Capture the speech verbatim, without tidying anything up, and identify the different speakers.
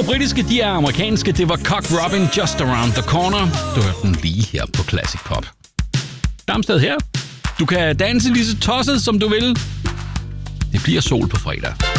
Speaker 1: britiske, de er amerikanske. Det var Cock Robin, Just Around the Corner. Du hørte den lige her på Classic Pop. Darmstad her. Du kan danse lige så tosset, som du vil. Det bliver sol på fredag.